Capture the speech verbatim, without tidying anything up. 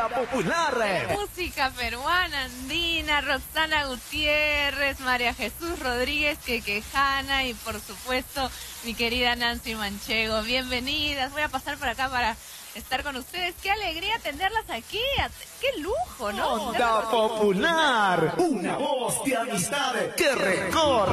Onda Popular. Música peruana, andina, Roxana Gutiérrez, María Jesús Rodríguez, Quequejana y por supuesto mi querida Nancy Manchego. Bienvenidas, voy a pasar por acá para estar con ustedes. Qué alegría tenerlas aquí, qué lujo, ¿no? Onda Popular, una voz de amistad que recorre